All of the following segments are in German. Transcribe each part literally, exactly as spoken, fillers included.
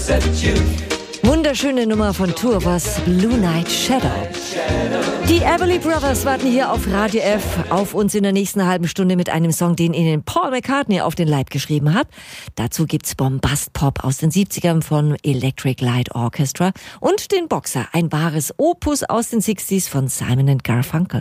Wunderschöne Nummer von Tour was Blue Night Shadow. Die Everly Brothers warten hier auf Radio F auf uns in der nächsten halben Stunde mit einem Song, den ihnen Paul McCartney auf den Leib geschrieben hat. Dazu gibt's Bombast-Pop aus den siebzigern von Electric Light Orchestra und den Boxer, ein wahres Opus aus den sechzigern von Simon and Garfunkel.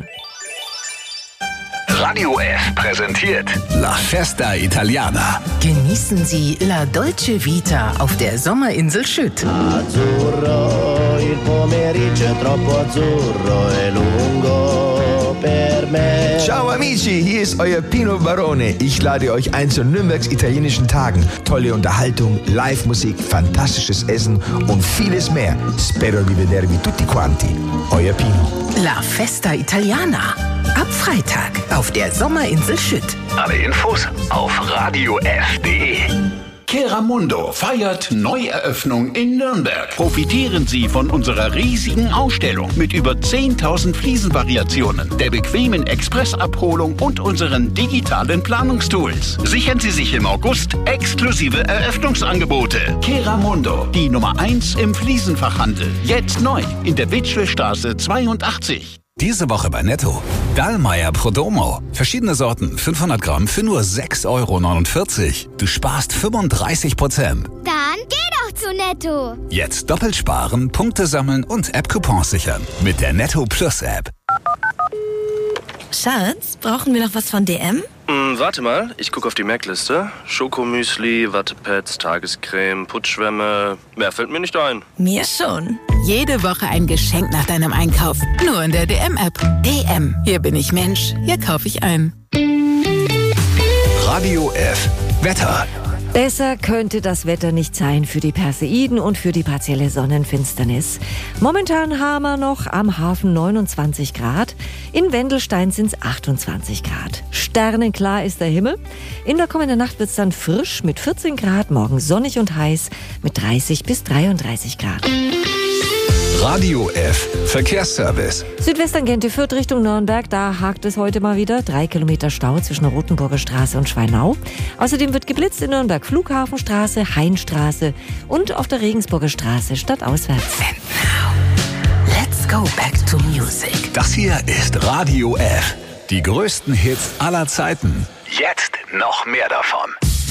Radio F präsentiert La Festa Italiana. Genießen Sie La Dolce Vita auf der Sommerinsel Schütt. Azzurro, il pomeriggio è troppo azzurro e lungo per me. Ciao amici, hier ist euer Pino Barone. Ich lade euch ein zu Nürnbergs italienischen Tagen. Tolle Unterhaltung, Live-Musik, fantastisches Essen und vieles mehr. Spero di vedervi tutti quanti. Euer Pino. La Festa Italiana. Ab Freitag auf der Sommerinsel Schütt. Alle Infos auf radio f punkt de. Keramundo feiert Neueröffnung in Nürnberg. Profitieren Sie von unserer riesigen Ausstellung mit über zehntausend Fliesenvariationen, der bequemen Expressabholung und unseren digitalen Planungstools. Sichern Sie sich im August exklusive Eröffnungsangebote. Keramundo, die Nummer eins im Fliesenfachhandel. Jetzt neu in der Witschelstraße zweiundachtzig. Diese Woche bei Netto. Dallmayr Prodomo. Verschiedene Sorten, fünfhundert Gramm für nur sechs Euro neunundvierzig. Du sparst fünfunddreißig Prozent. Dann geh doch zu Netto. Jetzt doppelt sparen, Punkte sammeln und App-Coupons sichern. Mit der Netto Plus App. Schatz, brauchen wir noch was von D M? Hm, warte mal, ich gucke auf die Merkliste. Schokomüsli, Wattepads, Tagescreme, Putzschwämme. Mehr fällt mir nicht ein. Mir schon. Jede Woche ein Geschenk nach deinem Einkauf. Nur in der D M-App. D M. Hier bin ich Mensch. Hier kaufe ich ein. Radio F. Wetter. Besser könnte das Wetter nicht sein für die Perseiden und für die partielle Sonnenfinsternis. Momentan haben wir noch am Hafen neunundzwanzig Grad. In Wendelstein sind es achtundzwanzig Grad. Sternenklar ist der Himmel. In der kommenden Nacht wird es dann frisch mit vierzehn Grad, morgen sonnig und heiß mit dreißig bis dreiunddreißig Grad. Radio F. Verkehrsservice. Südwestangente Fürth Richtung Nürnberg, da hakt es heute mal wieder. Drei Kilometer Stau zwischen der Rothenburger Straße und Schweinau. Außerdem wird geblitzt in Nürnberg Flughafenstraße, Hainstraße und auf der Regensburger Straße stadtauswärts. And now, let's go back to music. Das hier ist Radio F. Die größten Hits aller Zeiten. Jetzt noch mehr davon.